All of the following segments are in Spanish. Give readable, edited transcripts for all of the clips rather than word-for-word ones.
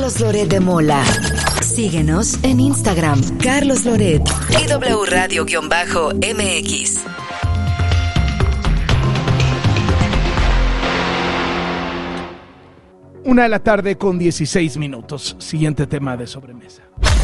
Carlos Loret de Mola. Síguenos en Instagram, Carlos Loret y W Radio-MX. 1:16 p.m. Siguiente tema de sobremesa.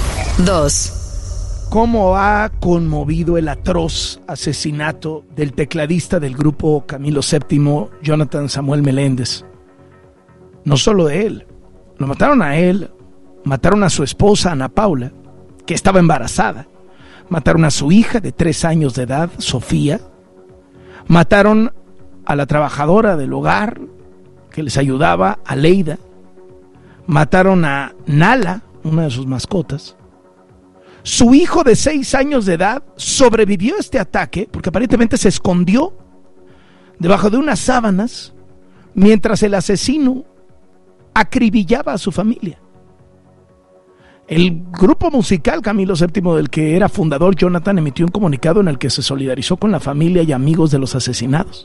2. ¿Cómo ha conmovido el atroz asesinato del tecladista del grupo Camilo VII, Jonathan Samuel Meléndez? No solo de él, lo mataron a él, mataron a su esposa Ana Paula, que estaba embarazada, mataron a su hija de 3 años de edad, Sofía, mataron a la trabajadora del hogar que les ayudaba, a Leida, mataron a Nala, una de sus mascotas. Su hijo de 6 años de edad sobrevivió a este ataque porque aparentemente se escondió debajo de unas sábanas mientras el asesino acribillaba a su familia. El grupo musical Camilo VII, del que era fundador Jonathan, emitió un comunicado en el que se solidarizó con la familia y amigos de los asesinados.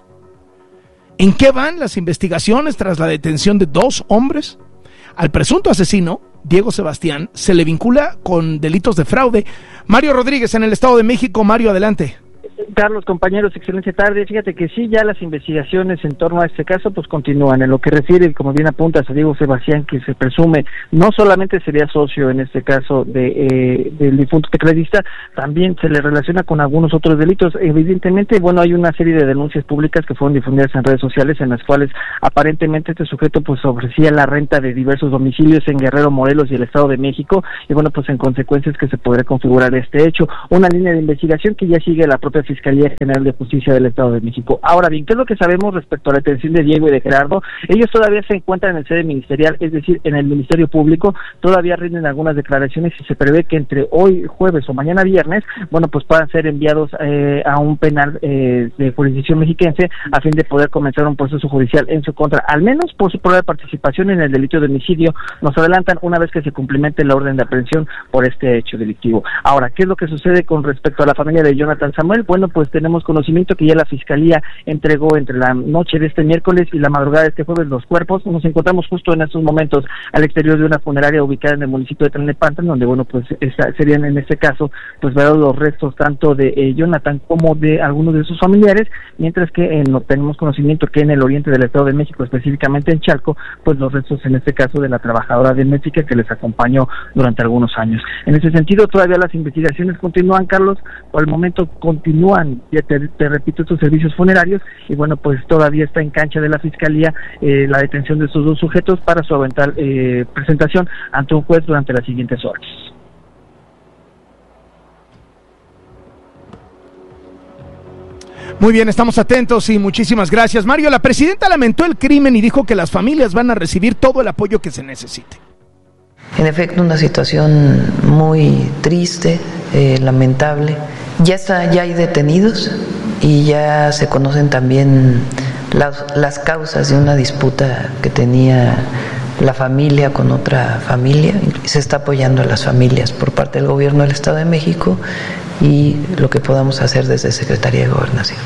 ¿En qué van las investigaciones tras la detención de 2 hombres? Al presunto asesino, Diego Sebastián, se le vincula con delitos de fraude. Mario Rodríguez, en el Estado de México. Mario, adelante. Carlos, compañeros, excelente tarde. Fíjate que sí, ya las investigaciones en torno a este caso pues continúan. En lo que refiere, como bien apuntas, a Diego Sebastián, que se presume no solamente sería socio en este caso del difunto tecladista, también se le relaciona con algunos otros delitos. Evidentemente, bueno, hay una serie de denuncias públicas que fueron difundidas en redes sociales en las cuales aparentemente este sujeto pues ofrecía la renta de diversos domicilios en Guerrero, Morelos y el Estado de México, y bueno, pues en consecuencia es que se podría configurar este hecho. Una línea de investigación que ya sigue la propia Fiscalía General de Justicia del Estado de México. Ahora bien, ¿qué es lo que sabemos respecto a la detención de Diego y de Gerardo? Ellos todavía se encuentran en el sede ministerial, es decir, en el Ministerio Público, todavía rinden algunas declaraciones y se prevé que entre hoy jueves o mañana viernes, bueno, pues puedan ser enviados a un penal de jurisdicción mexiquense a fin de poder comenzar un proceso judicial en su contra, al menos por su probable participación en el delito de homicidio. Nos adelantan una vez que se cumplimente la orden de aprehensión por este hecho delictivo. Ahora, ¿qué es lo que sucede con respecto a la familia de Jonathan Samuel? Bueno, pues tenemos conocimiento que ya la Fiscalía entregó entre la noche de este miércoles y la madrugada de este jueves los cuerpos. Nos encontramos justo en estos momentos al exterior de una funeraria ubicada en el municipio de Tlalnepantla, donde, bueno, pues serían en este caso, pues verados los restos tanto de Jonathan como de algunos de sus familiares, mientras que tenemos conocimiento que en el oriente del Estado de México, específicamente en Chalco, pues los restos en este caso de la trabajadora doméstica que les acompañó durante algunos años. En ese sentido, todavía las investigaciones continúan, Carlos. Por el momento continúan, ya te repito, estos servicios funerarios, y bueno, pues todavía está en cancha de la Fiscalía la detención de estos 2 sujetos para su eventual presentación ante un juez durante las siguientes horas. Muy bien, estamos atentos y muchísimas gracias. Mario, la presidenta lamentó el crimen y dijo que las familias van a recibir todo el apoyo que se necesite. En efecto, una situación muy triste, lamentable. Ya hay detenidos y ya se conocen también las causas de una disputa que tenía la familia con otra familia. Se está apoyando a las familias por parte del gobierno del Estado de México y lo que podamos hacer desde Secretaría de Gobernación.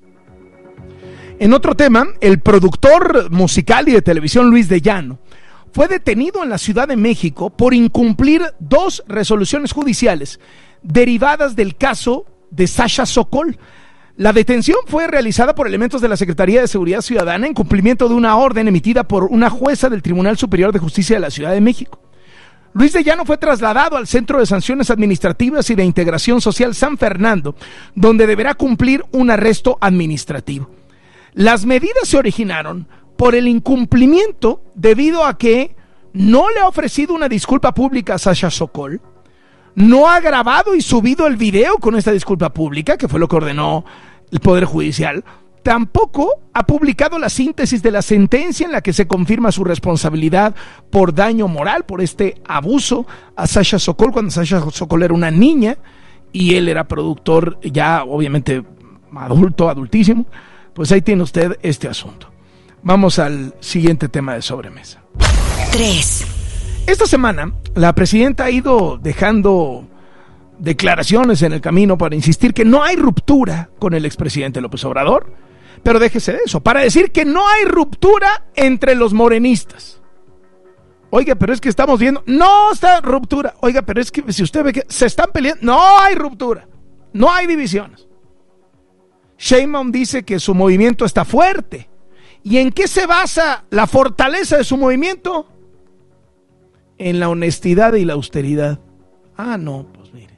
En otro tema, el productor musical y de televisión Luis de Llano fue detenido en la Ciudad de México por incumplir 2 resoluciones judiciales derivadas del caso de Sasha Sokol. La detención fue realizada por elementos de la Secretaría de Seguridad Ciudadana en cumplimiento de una orden emitida por una jueza del Tribunal Superior de Justicia de la Ciudad de México. Luis de Llano fue trasladado al Centro de Sanciones Administrativas y de Integración Social San Fernando, donde deberá cumplir un arresto administrativo. Las medidas se originaron por el incumplimiento debido a que no le ha ofrecido una disculpa pública a Sasha Sokol, no ha grabado y subido el video con esta disculpa pública, que fue lo que ordenó el Poder Judicial, tampoco ha publicado la síntesis de la sentencia en la que se confirma su responsabilidad por daño moral, por este abuso a Sasha Sokol, cuando Sasha Sokol era una niña y él era productor ya obviamente adultísimo. Pues ahí tiene usted este asunto. Vamos al siguiente tema de sobremesa. 3. Esta semana, la presidenta ha ido dejando declaraciones en el camino para insistir que no hay ruptura con el expresidente López Obrador, pero déjese de eso, para decir que no hay ruptura entre los morenistas. Oiga, pero es que estamos viendo, no está ruptura. Oiga, pero es que si usted ve que se están peleando, no hay ruptura, no hay divisiones. Sheinbaum dice que su movimiento está fuerte. ¿Y en qué se basa la fortaleza de su movimiento? En la honestidad y la austeridad. Ah, no, pues mire.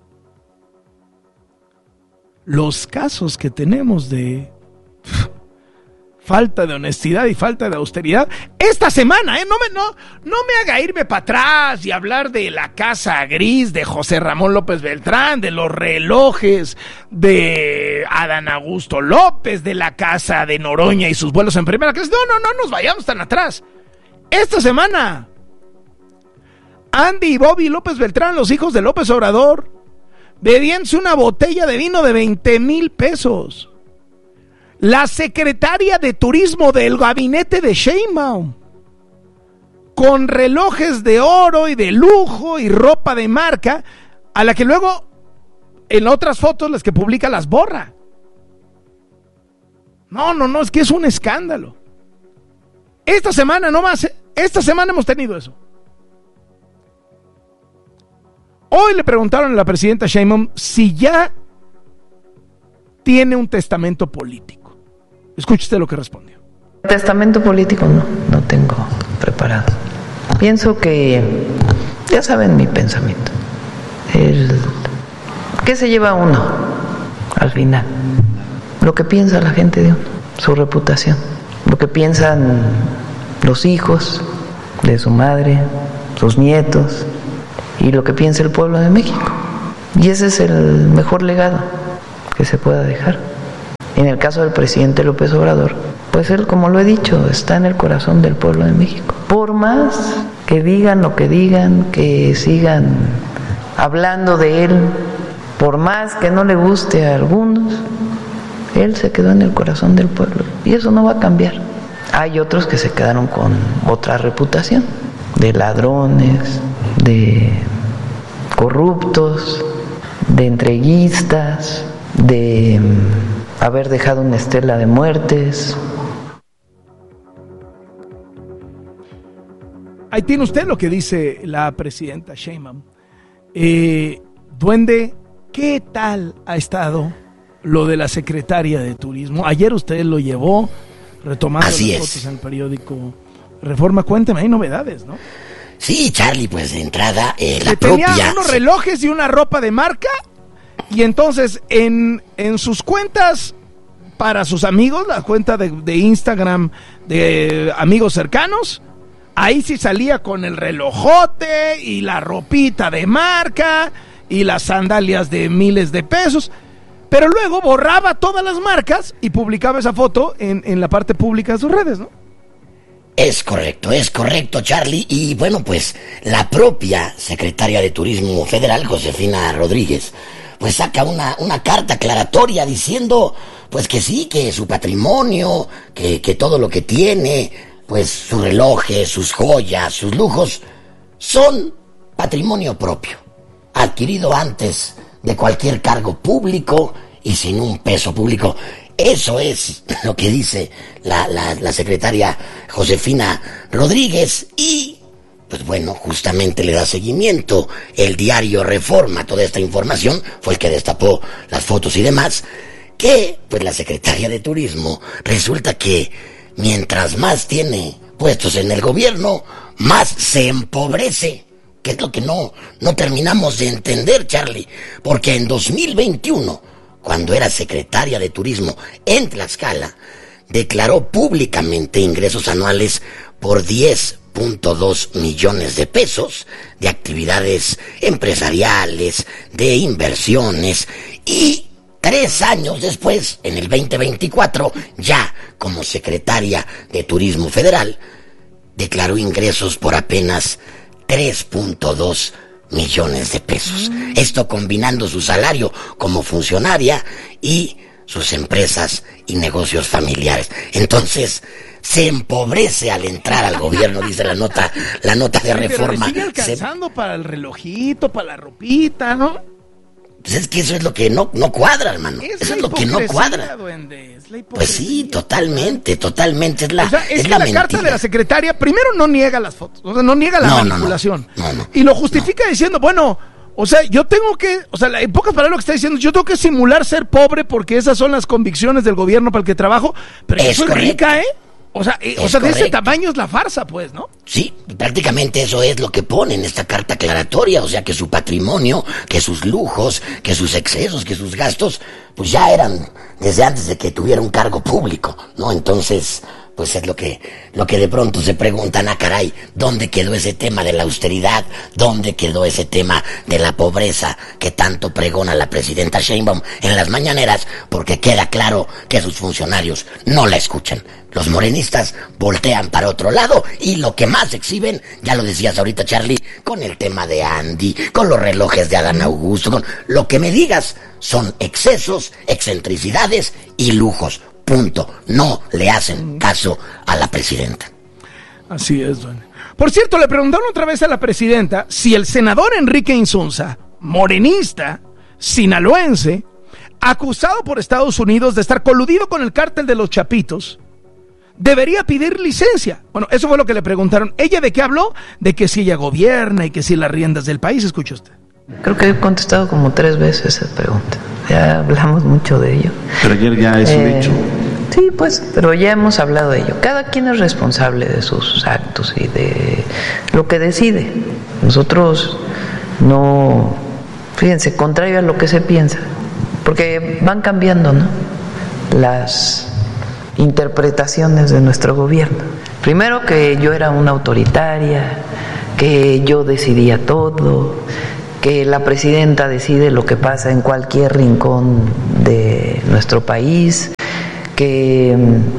Los casos que tenemos de falta de honestidad y falta de austeridad esta semana, no me haga irme para atrás y hablar de la casa gris de José Ramón López Beltrán, de los relojes de Adán Augusto López, de la casa de Noroña y sus vuelos en primera clase. No nos vayamos tan atrás. Esta semana, Andy y Bobby López Beltrán, los hijos de López Obrador, bebíanse una botella de vino de 20,000 pesos. La secretaria de Turismo del gabinete de Sheinbaum, con relojes de oro y de lujo y ropa de marca, a la que luego en otras fotos las que publica las borra. No, es que es un escándalo. Esta semana hemos tenido eso. Hoy le preguntaron a la presidenta Sheinbaum si ya tiene un testamento político. Escuche usted lo que respondió. Testamento político no tengo preparado. Pienso que, ya saben mi pensamiento. ¿Qué se lleva uno al final? Lo que piensa la gente de uno, su reputación, lo que piensan los hijos de su madre, sus nietos, y lo que piensa el pueblo de México. Y ese es el mejor legado que se pueda dejar. En el caso del presidente López Obrador, pues él, como lo he dicho, está en el corazón del pueblo de México. Por más que digan lo que digan, que sigan hablando de él, por más que no le guste a algunos, él se quedó en el corazón del pueblo y eso no va a cambiar. Hay otros que se quedaron con otra reputación, de ladrones, de corruptos, de entreguistas, de haber dejado una estela de muertes. Ahí tiene usted lo que dice la presidenta Sheinbaum. Duende, ¿qué tal ha estado lo de la secretaria de Turismo? Ayer usted lo llevó retomando las fotos en el periódico Reforma. Cuénteme, hay novedades, ¿no? Sí, Charlie, pues de entrada la tenía propia... unos relojes y una ropa de marca. Y entonces en sus cuentas para sus amigos, la cuenta de Instagram de amigos cercanos, ahí sí salía con el relojote y la ropita de marca y las sandalias de miles de pesos, pero luego borraba todas las marcas y publicaba esa foto en la parte pública de sus redes, ¿no? Es correcto, Charlie. Y bueno, pues la propia secretaria de Turismo Federal, Josefina Rodríguez, pues saca una carta aclaratoria diciendo pues que sí, que su patrimonio, que todo lo que tiene, pues sus relojes, sus joyas, sus lujos, son patrimonio propio, adquirido antes de cualquier cargo público y sin un peso público. Eso es lo que dice la secretaria Josefina Rodríguez y... pues bueno, justamente le da seguimiento el diario Reforma, toda esta información, fue el que destapó las fotos y demás, que pues la secretaria de Turismo resulta que mientras más tiene puestos en el gobierno, más se empobrece, que es lo que no terminamos de entender, Charlie, porque en 2021, cuando era secretaria de Turismo en Tlaxcala, declaró públicamente ingresos anuales por 10.2 millones de pesos de actividades empresariales, de inversiones, y 3 años después, en el 2024, ya como secretaria de Turismo Federal, declaró ingresos por apenas 3.2 millones de pesos. Esto combinando su salario como funcionaria y sus empresas y negocios familiares. Entonces, se empobrece al entrar al gobierno, dice la nota de Reforma. Pero le sigue alcanzando para el relojito, para la ropita, ¿no? Pues es que eso es lo que no cuadra, hermano. Eso es lo que no cuadra. Duende, es la hipocresía. Pues sí, totalmente. Es la, O sea, es que la la mentira. carta de la secretaria, primero no niega las fotos, o sea, no niega la manipulación. No. Y lo justifica diciendo, bueno, o sea, yo tengo que, o sea, en pocas palabras lo que está diciendo, yo tengo que simular ser pobre porque esas son las convicciones del gobierno para el que trabajo, pero yo soy rica, ¿eh? O sea, de ese tamaño es la farsa, pues, ¿no? Sí, prácticamente eso es lo que pone en esta carta aclaratoria, o sea que su patrimonio, que sus lujos, que sus excesos, que sus gastos, pues ya eran desde antes de que tuviera un cargo público, ¿no? Entonces, pues es lo que de pronto se preguntan, caray, ¿dónde quedó ese tema de la austeridad? ¿Dónde quedó ese tema de la pobreza que tanto pregona la presidenta Sheinbaum en las mañaneras? Porque queda claro que sus funcionarios no la escuchan. Los morenistas voltean para otro lado y lo que más exhiben, ya lo decías ahorita, Charlie, con el tema de Andy, con los relojes de Adán Augusto, con lo que me digas, son excesos, excentricidades y lujos. Punto. No le hacen caso a la presidenta. Así es, don. Por cierto, le preguntaron otra vez a la presidenta si el senador Enrique Insunza, morenista, sinaloense, acusado por Estados Unidos de estar coludido con el cártel de los Chapitos, debería pedir licencia. Bueno, eso fue lo que le preguntaron. ¿Ella de qué habló? De que si ella gobierna y que si las riendas del país. Escuche usted. Creo que he contestado como 3 veces esa pregunta. Ya hablamos mucho de ello. Pero ayer ya es un hecho. Sí, pues, pero ya hemos hablado de ello. Cada quien es responsable de sus actos y de lo que decide. Nosotros no, fíjense, contrario a lo que se piensa, porque van cambiando, ¿no?, las interpretaciones de nuestro gobierno. Primero que yo era una autoritaria, que yo decidía todo, que la presidenta decide lo que pasa en cualquier rincón de nuestro país, que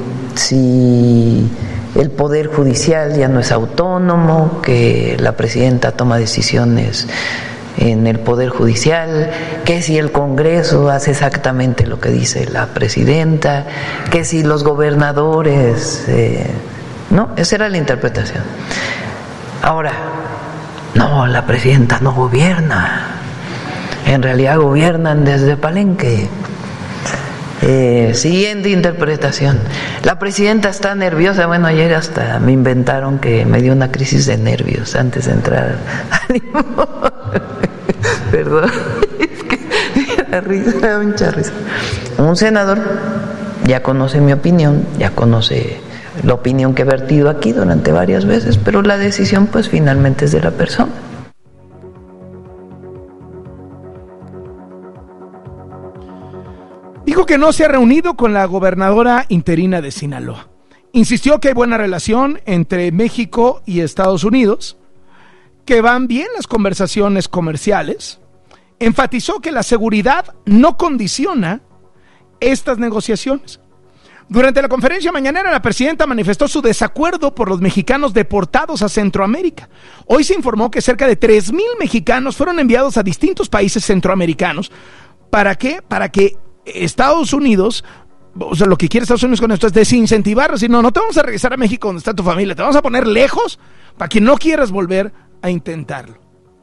si el Poder Judicial ya no es autónomo, que la presidenta toma decisiones en el Poder Judicial, que si el Congreso hace exactamente lo que dice la presidenta, que si los gobernadores... no, esa era la interpretación. Ahora, no, la presidenta no gobierna, en realidad gobiernan desde Palenque. Siguiente interpretación, la presidenta está nerviosa. Bueno, ayer hasta me inventaron que me dio una crisis de nervios antes de entrar. Perdón, es que me da risa, me da mucha risa. Un senador ya conoce mi opinión, ya conoce la opinión que he vertido aquí durante varias veces, pero la decisión pues finalmente es de la persona. Dijo que no se ha reunido con la gobernadora interina de Sinaloa. Insistió que hay buena relación entre México y Estados Unidos, que van bien las conversaciones comerciales. Enfatizó que la seguridad no condiciona estas negociaciones. Durante la conferencia mañanera, la presidenta manifestó su desacuerdo por los mexicanos deportados a Centroamérica. Hoy se informó que cerca de 3,000 mexicanos fueron enviados a distintos países centroamericanos. ¿Para qué? Para que Estados Unidos, o sea, lo que quiere Estados Unidos con esto es desincentivar, decir, no te vamos a regresar a México donde está tu familia, te vamos a poner lejos para que no quieras volver a intentarlo.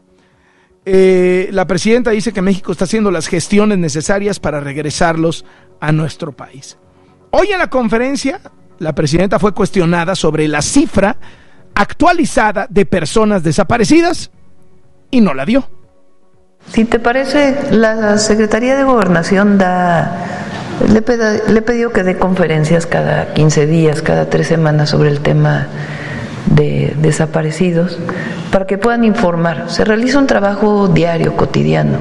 La presidenta dice que México está haciendo las gestiones necesarias para regresarlos a nuestro país. Hoy en la conferencia, la presidenta fue cuestionada sobre la cifra actualizada de personas desaparecidas y no la dio. Si te parece, la Secretaría de Gobernación le he pedido que dé conferencias cada 15 días, cada 3 semanas sobre el tema de desaparecidos, para que puedan informar. Se realiza un trabajo diario, cotidiano.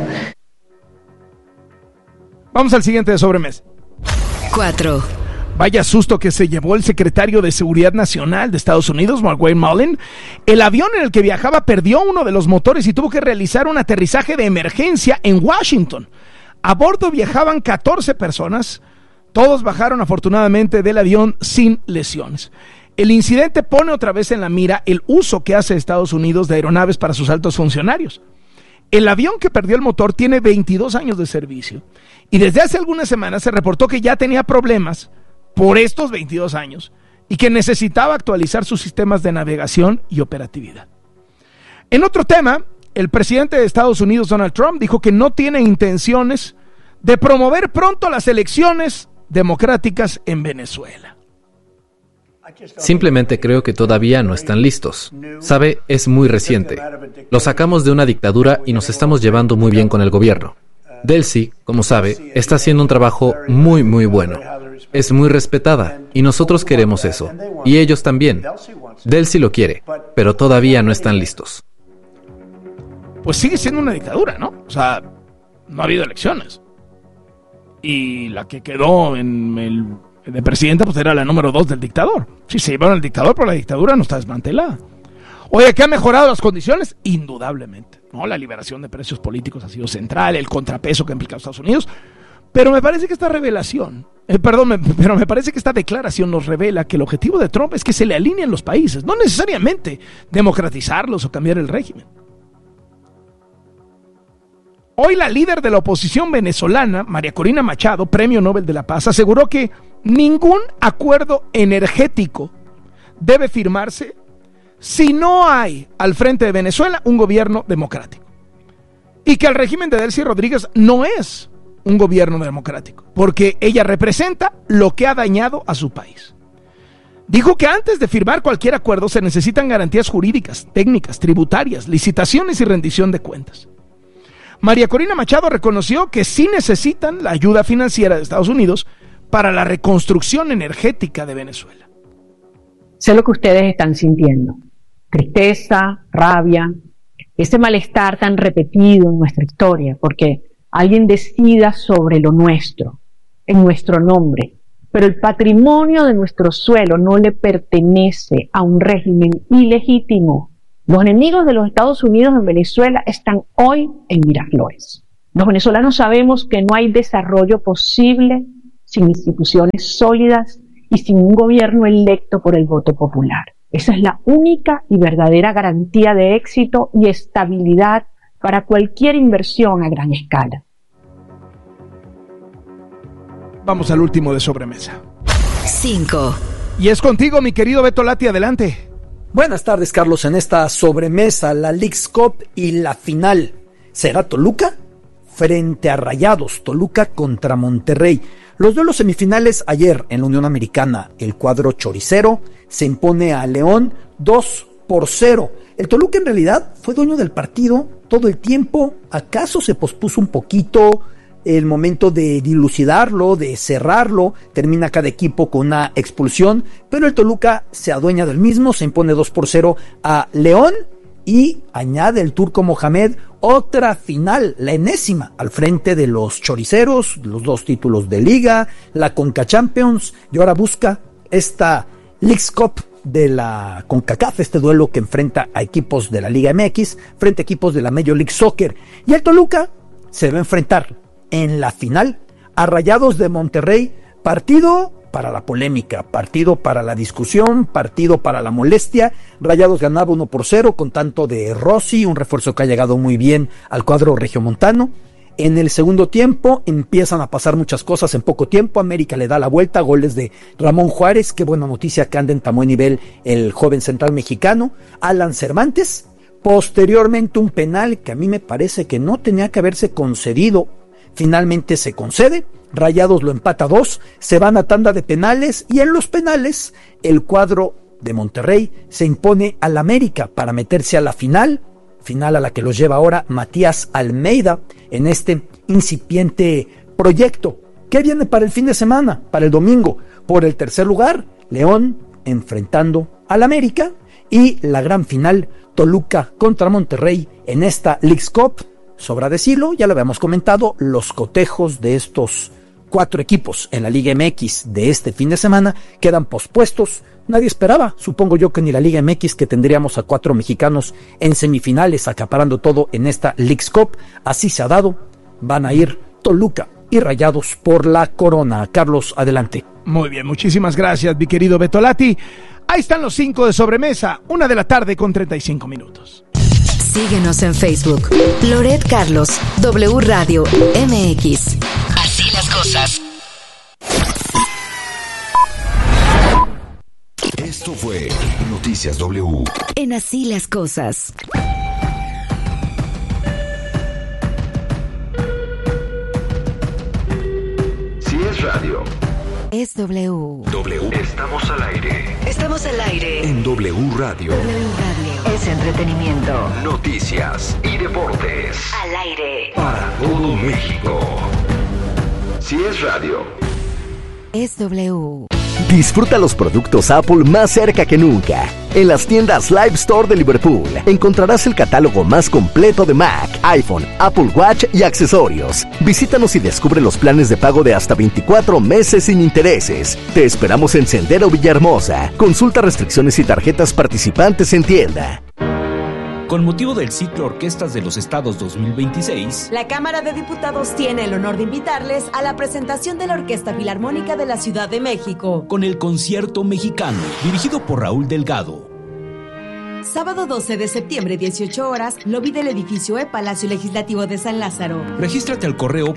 Vamos al siguiente de sobremesa. 4. Vaya susto que se llevó el secretario de Seguridad Nacional de Estados Unidos, Wayne Mullen. El avión en el que viajaba perdió uno de los motores y tuvo que realizar un aterrizaje de emergencia en Washington. A bordo viajaban 14 personas. Todos bajaron afortunadamente del avión sin lesiones. El incidente pone otra vez en la mira el uso que hace Estados Unidos de aeronaves para sus altos funcionarios. El avión que perdió el motor tiene 22 años de servicio y desde hace algunas semanas se reportó que ya tenía problemas por estos 22 años y que necesitaba actualizar sus sistemas de navegación y operatividad. En otro tema, el presidente de Estados Unidos, Donald Trump, dijo que no tiene intenciones de promover pronto las elecciones democráticas en Venezuela. Simplemente creo que todavía no están listos. Sabe, es muy reciente. Lo sacamos de una dictadura y nos estamos llevando muy bien con el gobierno. Delcy, como sabe, está haciendo un trabajo muy, muy bueno. Es muy respetada y nosotros queremos eso. Y ellos también. Delcy lo quiere, pero todavía no están listos. Pues sigue siendo una dictadura, ¿no? O sea, no ha habido elecciones. Y la que quedó de presidenta, pues era la número 2 del dictador. Sí, se llevaron al dictador, pero la dictadura no está desmantelada. Oye, ¿qué ha mejorado las condiciones? Indudablemente, ¿no? La liberación de precios políticos ha sido central, el contrapeso que ha implicado Estados Unidos. Pero me parece que esta revelación, pero me parece que esta declaración nos revela que el objetivo de Trump es que se le alineen los países, no necesariamente democratizarlos o cambiar el régimen. Hoy la líder de la oposición venezolana, María Corina Machado, Premio Nobel de la Paz, aseguró que ningún acuerdo energético debe firmarse si no hay al frente de Venezuela un gobierno democrático. Y que el régimen de Delcy Rodríguez no es un gobierno democrático, porque ella representa lo que ha dañado a su país. Dijo que antes de firmar cualquier acuerdo se necesitan garantías jurídicas, técnicas, tributarias, licitaciones y rendición de cuentas. María Corina Machado reconoció que sí necesitan la ayuda financiera de Estados Unidos para la reconstrucción energética de Venezuela. Sé lo que ustedes están sintiendo. Tristeza, rabia, ese malestar tan repetido en nuestra historia, porque alguien decida sobre lo nuestro, en nuestro nombre. Pero el patrimonio de nuestro suelo no le pertenece a un régimen ilegítimo. Los enemigos de los Estados Unidos en Venezuela están hoy en Miraflores. Los venezolanos sabemos que no hay desarrollo posible sin instituciones sólidas y sin un gobierno electo por el voto popular. Esa es la única y verdadera garantía de éxito y estabilidad para cualquier inversión a gran escala. Vamos al último de sobremesa. 5. Y es contigo, mi querido Beto Lati, adelante. Buenas tardes, Carlos. En esta sobremesa, la Leagues Cup y la final. ¿Será Toluca? Frente a Rayados, Toluca contra Monterrey. Los duelos semifinales ayer en la Unión Americana. El cuadro choricero se impone a León 2-0. El Toluca en realidad fue dueño del partido todo el tiempo. ¿Acaso se pospuso un poquito el momento de dilucidarlo, de cerrarlo? Termina cada equipo con una expulsión, pero el Toluca se adueña del mismo, se impone 2-0 a León y añade el turco Mohamed otra final, la enésima, al frente de los choriceros, los 2 títulos de liga, la Conca Champions, y ahora busca esta Leagues Cup de la CONCACAF, este duelo que enfrenta a equipos de la Liga MX frente a equipos de la Major League Soccer. Y el Toluca se va a enfrentar en la final a Rayados de Monterrey, partido para la polémica, partido para la discusión, partido para la molestia. Rayados ganaba 1-0 con tanto de Rossi, un refuerzo que ha llegado muy bien al cuadro regiomontano. En el segundo tiempo empiezan a pasar muchas cosas en poco tiempo. América le da la vuelta, goles de Ramón Juárez, qué buena noticia que anda en tan buen nivel el joven central mexicano. Alan Cervantes, posteriormente un penal que a mí me parece que no tenía que haberse concedido, finalmente se concede. Rayados lo empata 2, se van a tanda de penales y en los penales el cuadro de Monterrey se impone al América para meterse a la final a la que los lleva ahora Matías Almeida en este incipiente proyecto. ¿Qué viene para el fin de semana? Para el domingo, por el tercer lugar, León enfrentando al América y la gran final, Toluca contra Monterrey en esta Leagues Cup. Sobra decirlo, ya lo habíamos comentado, los cotejos de estos 4 equipos en la Liga MX de este fin de semana quedan pospuestos. Nadie esperaba, supongo yo, que ni la Liga MX, que tendríamos a 4 mexicanos en semifinales acaparando todo en esta Leagues Cup. Así se ha dado, van a ir Toluca y Rayados por la corona. Carlos, adelante. Muy bien, muchísimas gracias, mi querido Beto Lati. Ahí están los 5 de sobremesa, 1:35 p.m. Síguenos en Facebook. Loret Carlos, W Radio MX. Así las cosas. Esto fue Noticias W. En Así las cosas. es W. Estamos al aire. Estamos al aire. En W Radio. W Radio. Es entretenimiento. Noticias y deportes. Al aire. Para todo México. Si es radio. Es W. Disfruta los productos Apple más cerca que nunca. En las tiendas Live Store de Liverpool encontrarás el catálogo más completo de Mac, iPhone, Apple Watch y accesorios. Visítanos y descubre los planes de pago de hasta 24 meses sin intereses. Te esperamos en Sendero Villahermosa. Consulta restricciones y tarjetas participantes en tienda. Con motivo del ciclo Orquestas de los Estados 2026, la Cámara de Diputados tiene el honor de invitarles a la presentación de la Orquesta Filarmónica de la Ciudad de México, con el Concierto Mexicano, dirigido por Raúl Delgado. Sábado 12 de septiembre, 18 horas, lobby del edificio Palacio Legislativo de San Lázaro. Regístrate al correo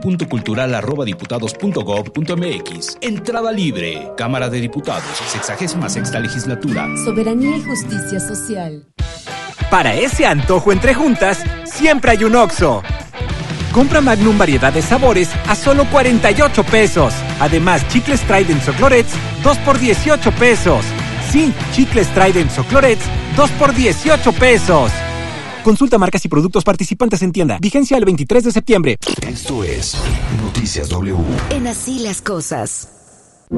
programa.cultural@diputados.gov.mx. Entrada libre. Cámara de Diputados, 66ª Legislatura. Soberanía y justicia social. Para ese antojo entre juntas, siempre hay un Oxxo. Compra Magnum variedad de sabores a solo 48 pesos. Además, chicles Trident o Clorets, 2 por 18 pesos. Sí, chicles Trident o Clorets, 2 por 18 pesos. Consulta marcas y productos participantes en tienda. Vigencia el 23 de septiembre. Esto es Noticias W. En Así las Cosas.